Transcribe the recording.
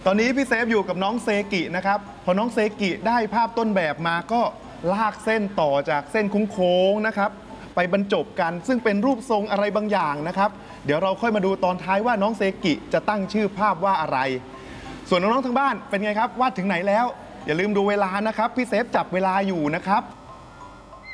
ตอนนี้พี่เซฟอยู่กับน้องเซกินะครับพอน้องเซกิได้ภาพต้นแบบมาก็ลากเส้นต่อจากเส้นโค้งๆนะครับไปบรรจบกันซึ่งเป็นรูปทรงอะไรบางอย่างนะครับเดี๋ยวเราค่อยมาดูตอนท้ายว่าน้องเซกิจะตั้งชื่อภาพว่าอะไรส่วนน้องๆทางบ้านเป็นไงครับวาดถึงไหนแล้วอย่าลืมดูเวลานะครับพี่เซฟจับเวลาอยู่นะครับ